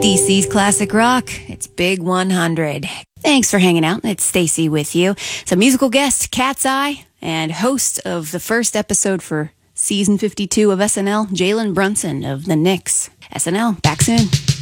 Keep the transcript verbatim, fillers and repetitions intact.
D C's Classic Rock. It's Big one hundred. Thanks for hanging out. It's Stacy with you. It's a musical guest, Cat's Eye, and host of the first episode for season fifty-two of S N L, Jalen Brunson of the Knicks. S N L, back soon.